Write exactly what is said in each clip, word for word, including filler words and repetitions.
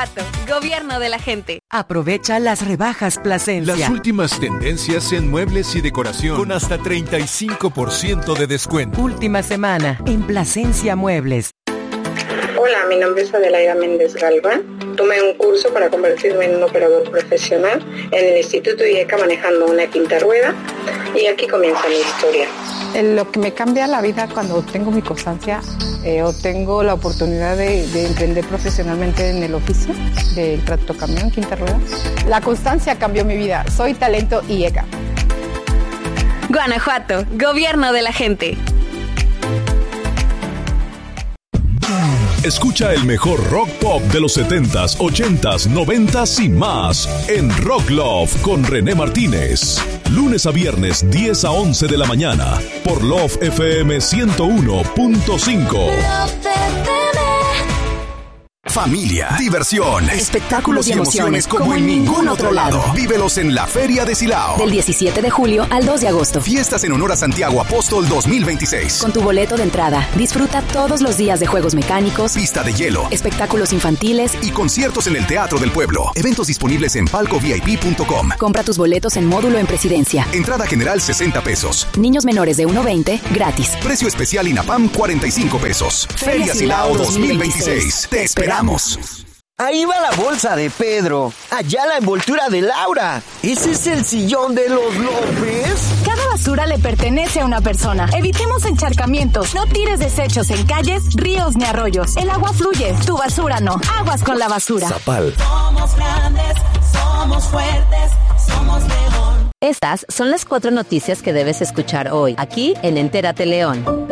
Guanajuato, gobierno de la gente. Aprovecha las rebajas Plasencia. Las últimas tendencias en muebles y decoración con hasta treinta y cinco por ciento de descuento. Última semana en Plasencia Muebles. Hola, mi nombre es Adelaida Méndez Galván. Tomé un curso para convertirme en un operador profesional en el Instituto IECA manejando una quinta rueda y aquí comienza mi historia. Lo que me cambia la vida cuando tengo mi constancia eh, o tengo la oportunidad de, de emprender profesionalmente en el oficio del tractocamión quinta rueda. La constancia cambió mi vida. Soy talento IECA. Guanajuato, gobierno de la gente. Escucha el mejor rock pop de los setentas, ochentas, noventas y más en Rock Love con René Martínez. Lunes a viernes, diez a once de la mañana, por Love F M ciento uno punto cinco. Familia, diversión, espectáculos y emociones como en ningún otro lado. Vívelos en la Feria de Silao. Del diecisiete de julio al dos de agosto. Fiestas en honor a Santiago Apóstol dos mil veintiséis. Con tu boleto de entrada, disfruta todos los días de juegos mecánicos, pista de hielo, espectáculos infantiles y conciertos en el Teatro del Pueblo. Eventos disponibles en palco v i p punto com. Compra tus boletos en módulo en Presidencia. Entrada general sesenta pesos. Niños menores de uno a veinte, gratis. Precio especial INAPAM cuarenta y cinco pesos. Feria, Feria Silao dos mil veintiséis. Te esperamos. Ahí va la bolsa de Pedro. Allá la envoltura de Laura. ¿Ese es el sillón de los López? Cada basura le pertenece a una persona. Evitemos encharcamientos. No tires desechos en calles, ríos ni arroyos. El agua fluye, tu basura no. Aguas con la basura. Zapal. Somos grandes, somos fuertes, somos León. Estas son las cuatro noticias que debes escuchar hoy, aquí en Entérate León.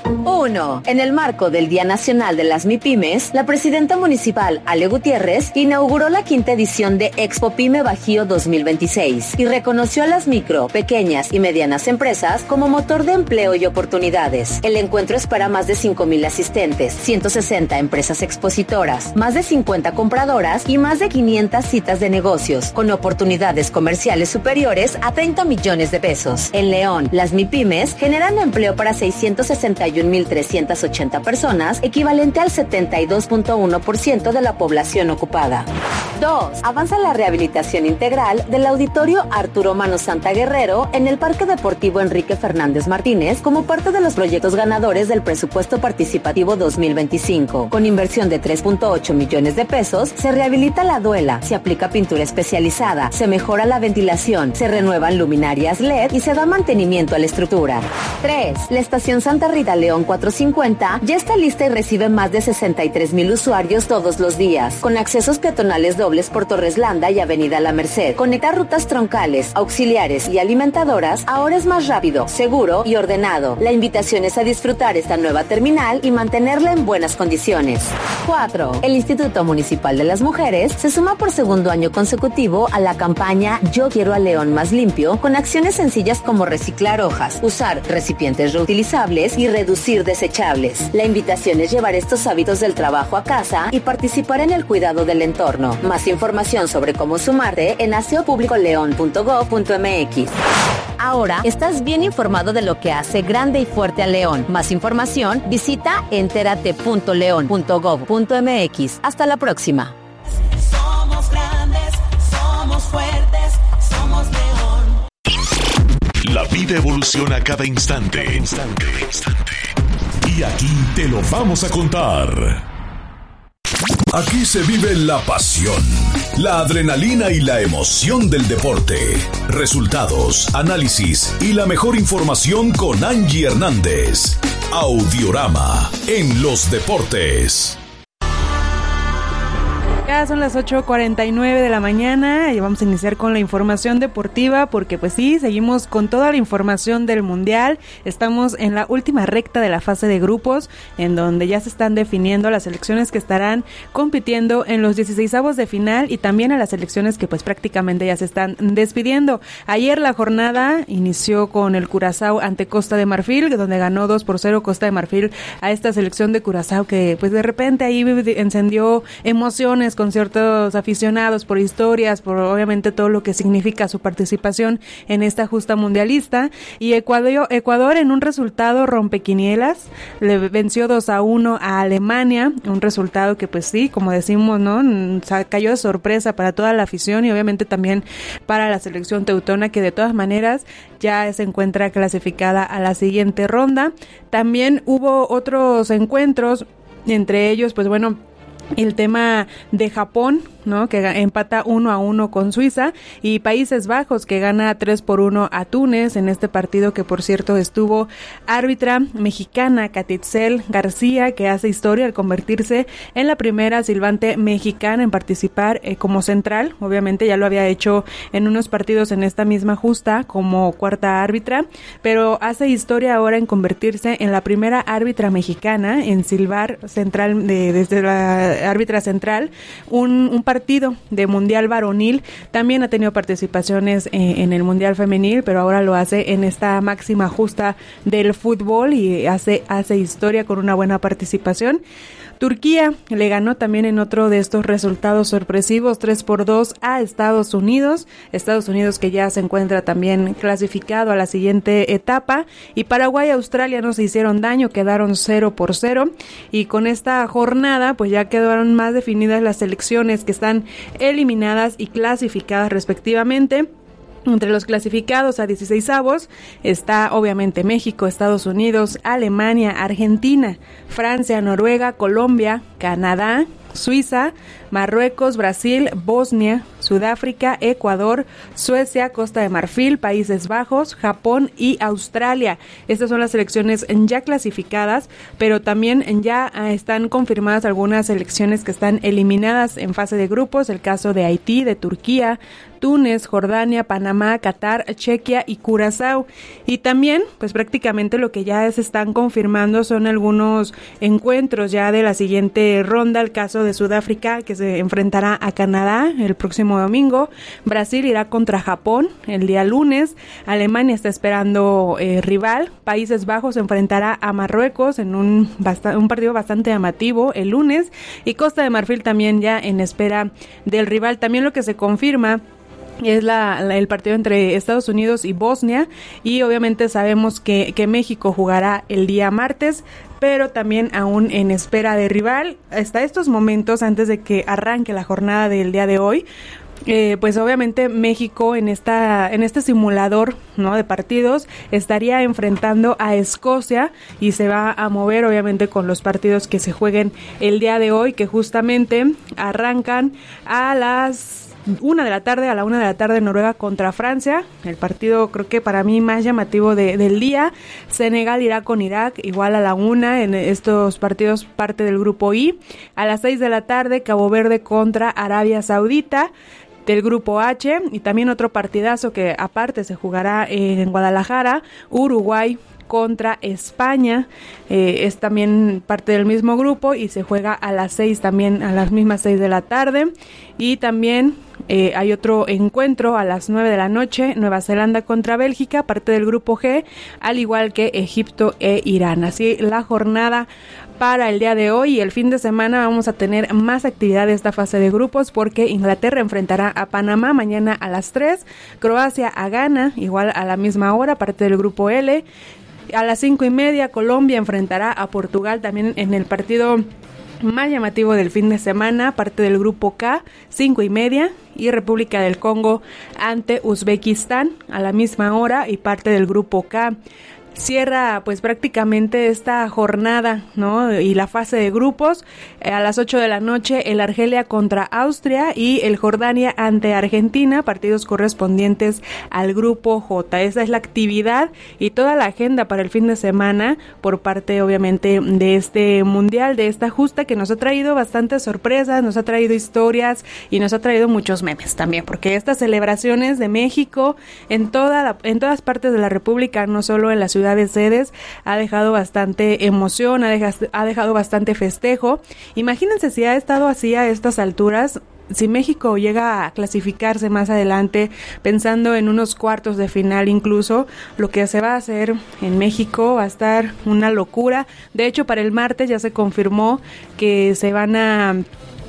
uno. En el marco del Día Nacional de las MIPYMES, la presidenta municipal, Ale Gutiérrez, inauguró la quinta edición de Expo Pyme Bajío dos mil veintiséis y reconoció a las micro, pequeñas y medianas empresas como motor de empleo y oportunidades. El encuentro espera más de cinco mil asistentes, ciento sesenta empresas expositoras, más de cincuenta compradoras y más de quinientas citas de negocios, con oportunidades comerciales superiores a treinta millones de pesos. En León, las MIPYMES generan empleo para seiscientos sesenta y un mil trescientas ochenta personas, equivalente al setenta y dos punto uno por ciento de la población ocupada. dos. Avanza la rehabilitación integral del Auditorio Arturo Mano Santa Guerrero en el Parque Deportivo Enrique Fernández Martínez como parte de los proyectos ganadores del Presupuesto Participativo dos mil veinticinco. Con inversión de tres punto ocho millones de pesos, se rehabilita la duela, se aplica pintura especializada, se mejora la ventilación, se renuevan luminarias L E D y se da mantenimiento a la estructura. tres. La estación Santa Rita León cuatrocientos cincuenta ya está lista y recibe más de sesenta y tres mil usuarios todos los días, con accesos peatonales dobles por Torres Landa y Avenida La Merced. Conectar rutas troncales, auxiliares y alimentadoras ahora es más rápido, seguro y ordenado. La invitación es a disfrutar esta nueva terminal y mantenerla en buenas condiciones. cuatro. El Instituto Municipal de las Mujeres se suma por segundo año consecutivo a la campaña Yo Quiero a León Más Limpio, con acciones sencillas como reciclar hojas, usar recipientes reutilizables y reducir desechables. La invitación es llevar estos hábitos del trabajo a casa y participar en el cuidado del entorno. Más información sobre cómo sumarte en aseo público león punto gob punto m x. Ahora estás bien informado de lo que hace grande y fuerte a León. Más información, visita entérate punto león punto gob punto m x. Hasta la próxima. Somos grandes, somos fuertes, somos León. La vida evoluciona cada instante. Instante, instante. Y aquí te lo vamos a contar. Aquí se vive la pasión, la adrenalina y la emoción del deporte. Resultados, análisis y la mejor información con Angie Hernández. Audiorama en los deportes. Ya son las ocho cuarenta y nueve de la mañana y vamos a iniciar con la información deportiva porque pues sí, seguimos con toda la información del Mundial. Estamos en la última recta de la fase de grupos en donde ya se están definiendo las selecciones que estarán compitiendo en los dieciseisavos de final y también a las selecciones que pues prácticamente ya se están despidiendo. Ayer la jornada inició con el Curazao ante Costa de Marfil, donde ganó dos por cero Costa de Marfil a esta selección de Curazao que pues de repente ahí encendió emociones con con ciertos aficionados por historias, por obviamente todo lo que significa su participación en esta justa mundialista. Y Ecuador, Ecuador en un resultado rompequinielas le venció dos a uno a Alemania, un resultado que pues sí, como decimos, ¿no? Cayó de sorpresa para toda la afición y obviamente también para la selección teutona, que de todas maneras ya se encuentra clasificada a la siguiente ronda. También hubo otros encuentros, entre ellos, pues bueno, el tema de Japón, ¿no? Que empata uno a uno con Suiza, y Países Bajos, que gana tres por uno a Túnez en este partido, que por cierto estuvo árbitra mexicana Catitzel García, que hace historia al convertirse en la primera silbante mexicana en participar eh, como central. Obviamente ya lo había hecho en unos partidos en esta misma justa como cuarta árbitra, pero hace historia ahora en convertirse en la primera árbitra mexicana en silbar central de, desde la árbitra central un, un partido de mundial varonil. También ha tenido participaciones eh, en el mundial femenil, pero ahora lo hace en esta máxima justa del fútbol y hace, hace historia con una buena participación. Turquía le ganó también en otro de estos resultados sorpresivos, tres por dos a Estados Unidos. Estados Unidos, que ya se encuentra también clasificado a la siguiente etapa. Y Paraguay y Australia no se hicieron daño, quedaron cero por cero. Y con esta jornada pues ya quedaron más definidas las selecciones que están eliminadas y clasificadas respectivamente. Entre los clasificados a dieciseisavos está obviamente México, Estados Unidos, Alemania, Argentina, Francia, Noruega, Colombia, Canadá, Suiza, Marruecos, Brasil, Bosnia, Sudáfrica, Ecuador, Suecia, Costa de Marfil, Países Bajos, Japón y Australia. Estas son las selecciones ya clasificadas, pero también ya están confirmadas algunas selecciones que están eliminadas en fase de grupos, el caso de Haití, de Turquía, Túnez, Jordania, Panamá, Qatar, Chequia y Curazao. Y también, pues prácticamente lo que ya se están confirmando son algunos encuentros ya de la siguiente ronda, el caso de Sudáfrica, que se enfrentará a Canadá el próximo domingo. Brasil irá contra Japón el día lunes. Alemania está esperando eh, rival. Países Bajos se enfrentará a Marruecos en un, bast- un partido bastante llamativo el lunes. Y Costa de Marfil también ya en espera del rival. También lo que se confirma es la, la, el partido entre Estados Unidos y Bosnia, y obviamente sabemos que, que México jugará el día martes, pero también aún en espera de rival. Hasta estos momentos, antes de que arranque la jornada del día de hoy, Eh, pues obviamente México en esta en este simulador, ¿no?, de partidos estaría enfrentando a Escocia, y se va a mover obviamente con los partidos que se jueguen el día de hoy, que justamente arrancan a las una de la tarde, a la una de la tarde, Noruega contra Francia, el partido creo que para mí más llamativo de, del día. Senegal irá con Irak, igual a la una, en estos partidos parte del grupo I. A las seis de la tarde, Cabo Verde contra Arabia Saudita, del grupo H. Y también otro partidazo que aparte se jugará en Guadalajara, Uruguay contra España, eh, es también parte del mismo grupo y se juega a las seis, también a las mismas seis de la tarde. Y también eh, hay otro encuentro a las nueve de la noche, Nueva Zelanda contra Bélgica, parte del grupo G, al igual que Egipto e Irán. Así la jornada para el día de hoy, y el fin de semana vamos a tener más actividad de esta fase de grupos, porque Inglaterra enfrentará a Panamá mañana a las tres, Croacia a Ghana, igual a la misma hora, parte del grupo L. A las cinco y media, Colombia enfrentará a Portugal, también en el partido más llamativo del fin de semana, parte del grupo K, cinco y media, y República del Congo ante Uzbekistán a la misma hora, y parte del grupo K. Cierra pues prácticamente esta jornada, ¿no?, y la fase de grupos eh, a las ocho de la noche, el Argelia contra Austria y el Jordania ante Argentina, partidos correspondientes al grupo J. Esa es la actividad y toda la agenda para el fin de semana por parte obviamente de este mundial, de esta justa, que nos ha traído bastantes sorpresas, nos ha traído historias y nos ha traído muchos memes también, porque estas celebraciones de México en toda la, en todas partes de la República, no solo en la ciudad de sedes, ha dejado bastante emoción, ha dejado, ha dejado bastante festejo. Imagínense si ha estado así a estas alturas, si México llega a clasificarse más adelante, pensando en unos cuartos de final incluso, lo que se va a hacer en México va a estar una locura. De hecho, para el martes ya se confirmó que se van a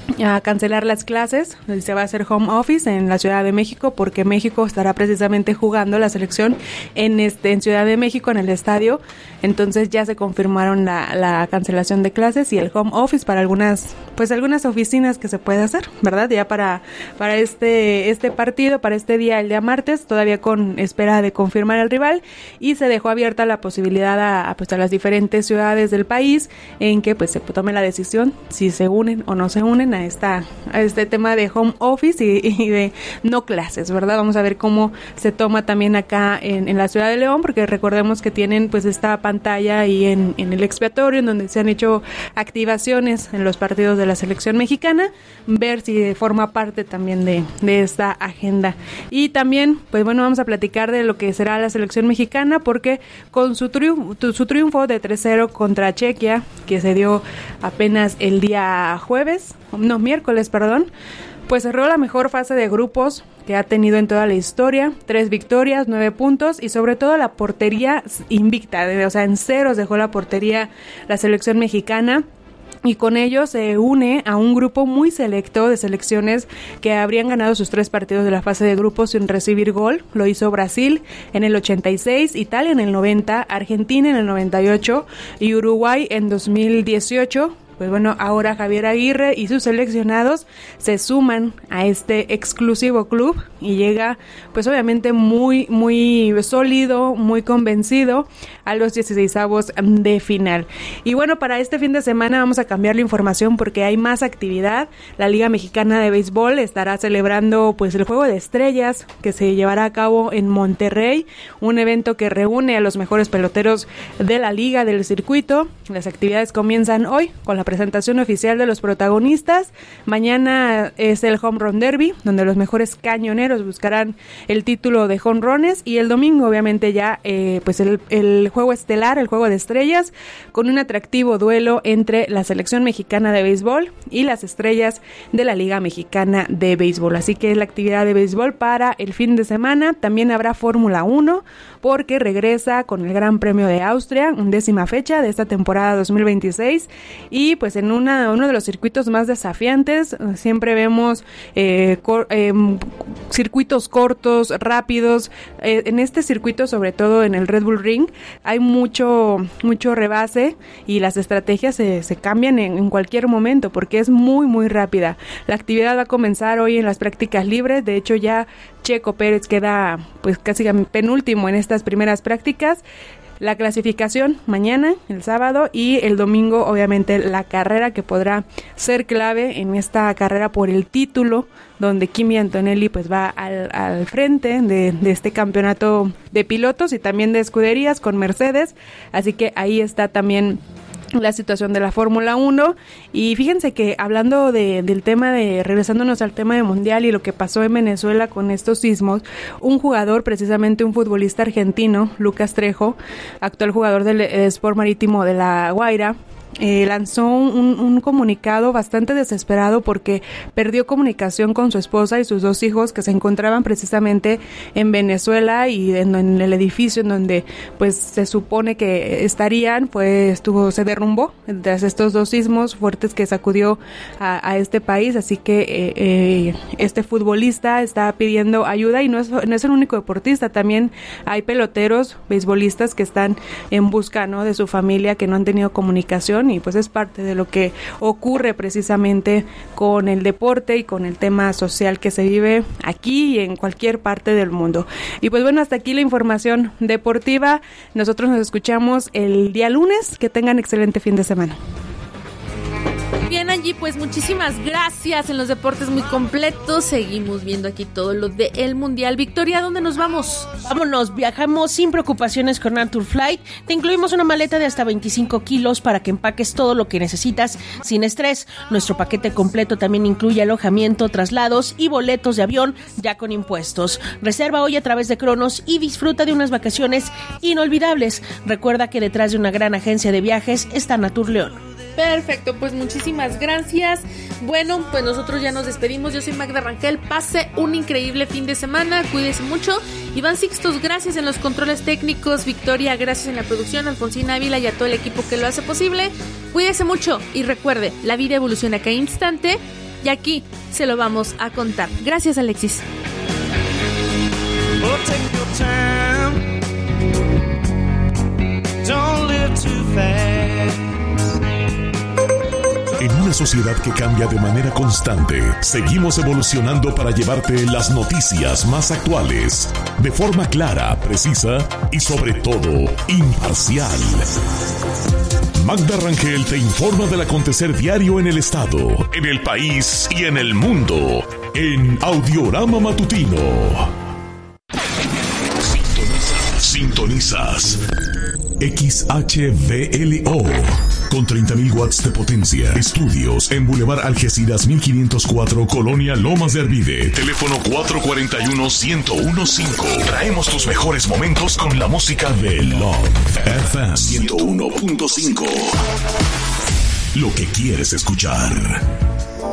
a cancelar las clases, se va a hacer home office en la Ciudad de México porque México estará precisamente jugando la selección en este en Ciudad de México en el estadio, entonces ya se confirmaron la, la cancelación de clases y el home office para algunas pues algunas oficinas que se puede hacer, ¿verdad? Ya para para este este partido, para este día, el día martes, todavía con espera de confirmar al rival, y se dejó abierta la posibilidad a, a pues a las diferentes ciudades del país en que pues se tome la decisión si se unen o no se unen a esta a este tema de home office y, y de no clases, ¿verdad? Vamos a ver cómo se toma también acá en, en la Ciudad de León, porque recordemos que tienen pues esta pantalla ahí en, en el expiatorio en donde se han hecho activaciones en los partidos de la selección mexicana, ver si forma parte también de, de esta agenda. Y también, pues bueno, vamos a platicar de lo que será la selección mexicana, porque con su triunfo, su triunfo de tres cero contra Chequia, que se dio apenas el día jueves, no, miércoles, perdón, pues cerró la mejor fase de grupos que ha tenido en toda la historia, tres victorias, nueve puntos y sobre todo la portería invicta, o sea, en ceros dejó la portería la selección mexicana. Y con ello se une a un grupo muy selecto de selecciones que habrían ganado sus tres partidos de la fase de grupos sin recibir gol. Lo hizo Brasil en el ochenta y seis, Italia en el noventa, Argentina en el noventa y ocho y Uruguay en dos mil dieciocho. Pues bueno, ahora Javier Aguirre y sus seleccionados se suman a este exclusivo club y llega pues obviamente muy muy sólido, muy convencido a los dieciseisavos de final. Y bueno, para este fin de semana vamos a cambiar la información porque hay más actividad. La Liga Mexicana de Béisbol estará celebrando pues el Juego de Estrellas que se llevará a cabo en Monterrey, un evento que reúne a los mejores peloteros de la liga, del circuito. Las actividades comienzan hoy con la presentación oficial de los protagonistas. Mañana es el Home Run Derby, donde los mejores cañoneros buscarán el título de jonrones, y el domingo obviamente ya eh, pues el, el juego estelar, el Juego de Estrellas, con un atractivo duelo entre la selección mexicana de béisbol y las estrellas de la Liga Mexicana de Béisbol. Así que es la actividad de béisbol para el fin de semana. También habrá Fórmula uno porque regresa con el Gran Premio de Austria, undécima fecha de esta temporada dos mil veintiséis, y pues en una, uno de los circuitos más desafiantes. Siempre vemos eh, cor, eh, circuitos cortos, rápidos. Eh, en este circuito, sobre todo en el Red Bull Ring, hay mucho mucho rebase y las estrategias se, se cambian en, en cualquier momento porque es muy muy rápida. La actividad va a comenzar hoy en las prácticas libres. De hecho, ya Checo Pérez queda pues casi penúltimo en estas primeras prácticas. La clasificación mañana, el sábado, y el domingo obviamente la carrera que podrá ser clave en esta carrera por el título, donde Kimi Antonelli pues va al, al frente de, de este campeonato de pilotos y también de escuderías con Mercedes. Así que ahí está también la situación de la Fórmula uno. Y fíjense que hablando de, del tema de, regresándonos al tema de Mundial y lo que pasó en Venezuela con estos sismos, un jugador, precisamente un futbolista argentino, Lucas Trejo, actual jugador del Sport Marítimo de La Guaira, Eh, lanzó un, un comunicado bastante desesperado porque perdió comunicación con su esposa y sus dos hijos que se encontraban precisamente en Venezuela, y en, en el edificio en donde pues se supone que estarían pues estuvo se derrumbó tras estos dos sismos fuertes que sacudió a, a este país. Así que eh, eh, este futbolista está pidiendo ayuda, y no es, no es el único deportista, también hay peloteros, beisbolistas que están en busca, ¿no?, de su familia, que no han tenido comunicación, y pues es parte de lo que ocurre precisamente con el deporte y con el tema social que se vive aquí y en cualquier parte del mundo. Y pues bueno, hasta aquí la información deportiva. Nosotros nos escuchamos el día lunes. Que tengan excelente fin de semana. Bien, Angie, pues muchísimas gracias. En los deportes muy completos seguimos viendo aquí todo lo del Mundial. Victoria, ¿a dónde nos vamos? Vámonos, viajamos sin preocupaciones con Nature Flight. Te incluimos una maleta de hasta veinticinco kilos para que empaques todo lo que necesitas sin estrés. Nuestro paquete completo también incluye alojamiento, traslados y boletos de avión ya con impuestos. Reserva hoy a través de Cronos y disfruta de unas vacaciones inolvidables. Recuerda que detrás de una gran agencia de viajes está Nature León. Perfecto, pues muchísimas gracias. Bueno, pues nosotros ya nos despedimos. Yo soy Magda Rangel. Pase un increíble fin de semana. Cuídese mucho. Iván Sixtos, gracias en los controles técnicos. Victoria, gracias en la producción. Alfonsina Ávila y a todo el equipo que lo hace posible. Cuídese mucho y recuerde, la vida evoluciona cada instante y aquí se lo vamos a contar. Gracias, Alexis. Well, take your time. Don't live too fast. En una sociedad que cambia de manera constante, seguimos evolucionando para llevarte las noticias más actuales, de forma clara, precisa y sobre todo, imparcial. Magda Rangel te informa del acontecer diario en el estado, en el país y en el mundo, en Audiorama Matutino. Sintonizas, sintonizas. X H V L O con treinta mil watts de potencia. Estudios en Boulevard Algeciras mil quinientos cuatro, Colonia Lomas de Arvide. Teléfono cuatro cuatro uno, uno cero uno cinco. Traemos tus mejores momentos con la música de Love F M ciento uno punto cinco. Lo que quieres escuchar.